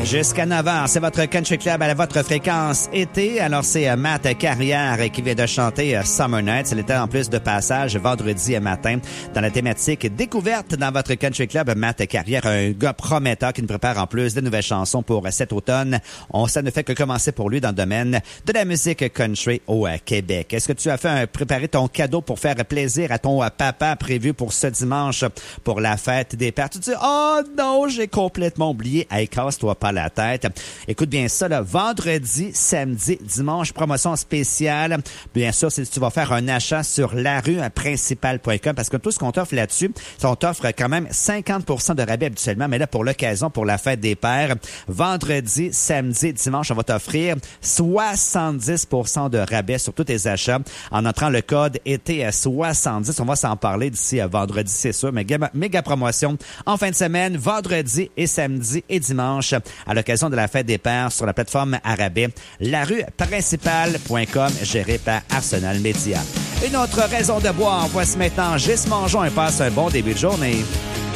Jusqu'à 9h, c'est votre Country Club à votre fréquence été. Alors, c'est Matt Carrière qui vient de chanter Summer Nights. Elle était en plus de passage vendredi matin dans la thématique découverte dans votre Country Club. Matt Carrière, un gars prometteur qui nous prépare en plus de nouvelles chansons pour cet automne. Ça ne fait que commencer pour lui dans le domaine de la musique country au Québec. Est-ce que tu as préparé ton cadeau pour faire plaisir à ton papa prévu pour ce dimanche pour la fête des pères? Tu te dis, oh non, j'ai complètement oublié. Hey, casse-toi pas la tête. Écoute bien ça, là, vendredi, samedi, dimanche, promotion spéciale. Bien sûr, si tu vas faire un achat sur larueprincipale.com, parce que tout ce qu'on t'offre là-dessus, on t'offre quand même 50% de rabais habituellement, mais là, pour l'occasion, pour la fête des pères, vendredi, samedi, dimanche, on va t'offrir 70% de rabais sur tous tes achats en entrant le code été70. On va s'en parler d'ici vendredi, c'est sûr, mais méga promotion en fin de semaine, vendredi et samedi et dimanche, à l'occasion de la fête des pères sur la plateforme à rabais, larueprincipale.com, gérée par Arsenal Media. Une autre raison de boire, voici maintenant Gis Mongeon et passe un bon début de journée.